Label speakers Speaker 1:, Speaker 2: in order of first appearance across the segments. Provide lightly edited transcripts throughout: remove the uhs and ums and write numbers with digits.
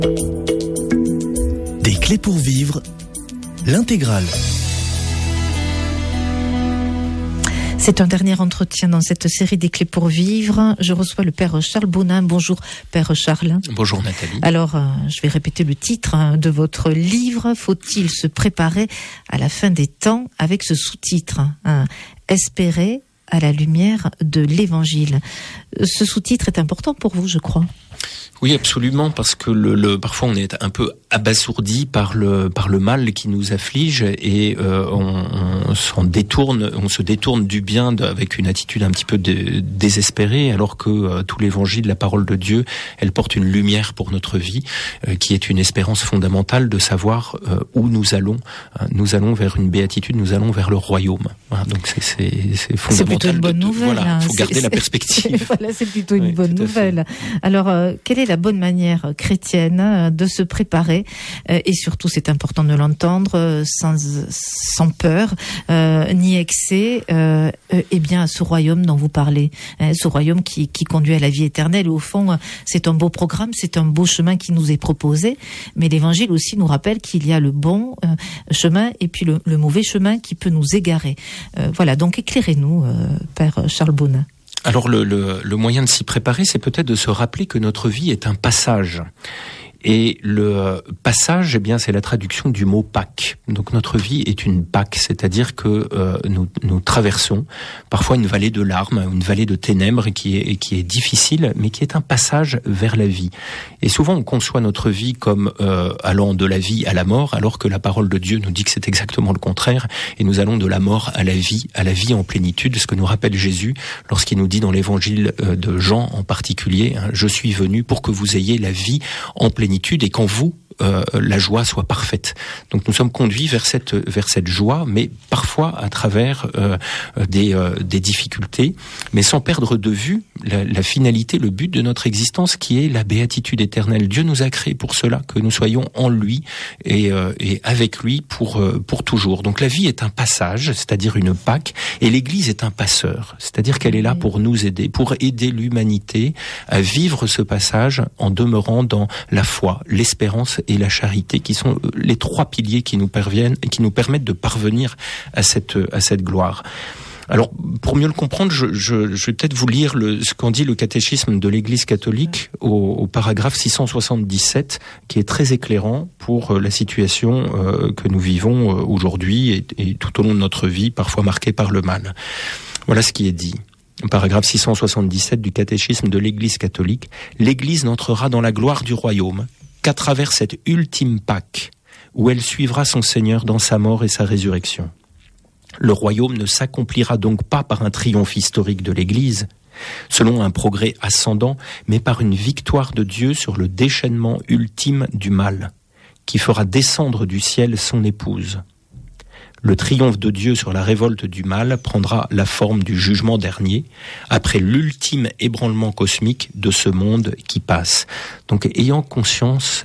Speaker 1: Des clés pour vivre, l'intégrale.
Speaker 2: C'est un dernier entretien dans cette série des clés pour vivre. Je reçois le Père Charles Bonin. Bonjour Père Charles.
Speaker 3: Bonjour Nathalie.
Speaker 2: Alors, je vais répéter le titre de votre livre. Faut-il se préparer à la fin des temps avec ce sous-titre, Espérer à la lumière de l'Évangile. Ce sous-titre est important pour vous, je crois.
Speaker 3: Oui, absolument, parce que parfois on est un peu abasourdi par le mal qui nous afflige et on se détourne du bien avec une attitude un petit peu désespérée, alors que tout l'Évangile, la parole de Dieu, elle porte une lumière pour notre vie, qui est une espérance fondamentale de savoir où nous allons. Nous allons vers une béatitude, nous allons vers le royaume. Voilà, donc c'est fondamental.
Speaker 2: C'est plutôt une bonne nouvelle.
Speaker 3: Voilà, faut garder la perspective.
Speaker 2: Voilà, c'est plutôt une bonne nouvelle. Alors, quelle est la bonne manière chrétienne de se préparer, et surtout c'est important de l'entendre, sans peur ni excès, eh bien à ce royaume dont vous parlez, ce royaume qui conduit à la vie éternelle. Au fond, c'est un beau programme, c'est un beau chemin qui nous est proposé, mais l'Évangile aussi nous rappelle qu'il y a le bon chemin et puis le mauvais chemin qui peut nous égarer. Voilà, donc éclairez-nous, Père Charles Bonin.
Speaker 3: Alors le moyen de s'y préparer, c'est peut-être de se rappeler que notre vie est un passage. Et le passage, eh bien, c'est la traduction du mot Pâques. Donc notre vie est une Pâques, c'est-à-dire que nous traversons parfois une vallée de larmes, une vallée de ténèbres qui est difficile, mais qui est un passage vers la vie. Et souvent on conçoit notre vie comme allant de la vie à la mort, alors que la parole de Dieu nous dit que c'est exactement le contraire, et nous allons de la mort à la vie en plénitude, ce que nous rappelle Jésus lorsqu'il nous dit dans l'évangile de Jean en particulier, je suis venu pour que vous ayez la vie en plénitude et qu'en vous, la joie soit parfaite. Donc nous sommes conduits vers cette joie, mais parfois à travers des difficultés, mais sans perdre de vue la finalité, le but de notre existence, qui est la béatitude éternelle. Dieu nous a créés pour cela, que nous soyons en lui et avec lui pour toujours. Donc la vie est un passage, c'est-à-dire une Pâque, et l'Église est un passeur, c'est-à-dire qu'elle est là pour nous aider, pour aider l'humanité à vivre ce passage en demeurant dans la foi, l'espérance et la charité, qui sont les trois piliers qui nous permettent de parvenir à cette gloire. Alors, pour mieux le comprendre, je vais peut-être vous lire ce qu'en dit le catéchisme de l'Église catholique au paragraphe 677, qui est très éclairant pour la situation que nous vivons aujourd'hui et tout au long de notre vie, parfois marquée par le mal. Voilà ce qui est dit. Paragraphe 677 du catéchisme de l'Église catholique. L'Église n'entrera dans la gloire du royaume qu'à travers cette ultime Pâque, où elle suivra son Seigneur dans sa mort et sa résurrection. Le royaume ne s'accomplira donc pas par un triomphe historique de l'Église, selon un progrès ascendant, mais par une victoire de Dieu sur le déchaînement ultime du mal, qui fera descendre du ciel son épouse. Le triomphe de Dieu sur la révolte du mal prendra la forme du jugement dernier, après l'ultime ébranlement cosmique de ce monde qui passe. Donc ayons conscience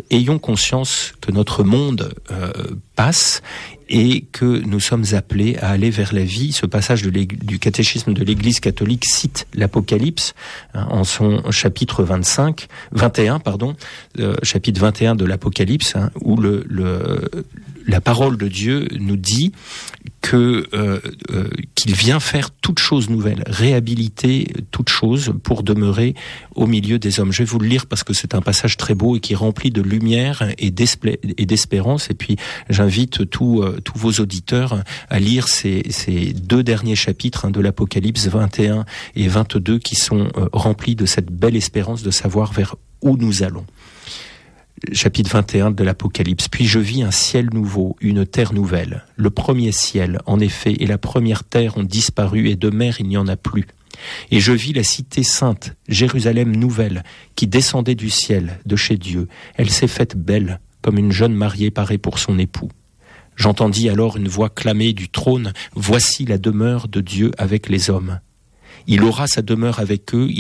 Speaker 3: que notre monde passe et que nous sommes appelés à aller vers la vie. Ce passage du catéchisme de l'Église catholique cite l'Apocalypse en son chapitre 21, chapitre 21 de l'Apocalypse, où la parole de Dieu nous dit qu'il vient faire toute chose nouvelle, réhabiliter toute chose pour demeurer au milieu des hommes. Je vais vous le lire parce que c'est un passage très beau et qui est rempli de lumière et d'espérance. Et puis j'invite tous vos auditeurs à lire ces deux derniers chapitres de l'Apocalypse 21 et 22 qui sont remplis de cette belle espérance de savoir vers où nous allons. Chapitre 21 de l'Apocalypse. Puis je vis un ciel nouveau, une terre nouvelle. Le premier ciel, en effet, et la première terre ont disparu, et de mer il n'y en a plus. Et je vis la cité sainte, Jérusalem nouvelle, qui descendait du ciel, de chez Dieu. Elle s'est faite belle, comme une jeune mariée parée pour son époux. J'entendis alors une voix clamer du trône, « Voici la demeure de Dieu avec les hommes. Il aura sa demeure avec eux,